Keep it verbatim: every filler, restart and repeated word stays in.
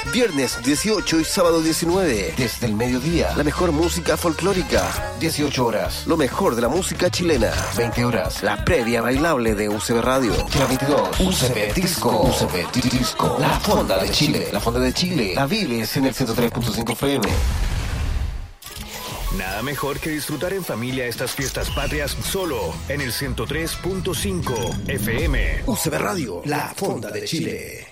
Viernes dieciocho y sábado diecinueve. Desde el mediodía, la mejor música folclórica. dieciocho horas, lo mejor de la música chilena. veinte horas, la previa bailable de U C B Radio. Y a veintidós, U C B Disco. U C B Disco. La Fonda de Chile. La Fonda de Chile. La vives en el ciento tres punto cinco F M. Nada mejor que disfrutar en familia estas fiestas patrias solo en el ciento tres punto cinco F M. U C B Radio, la Fonda de Chile.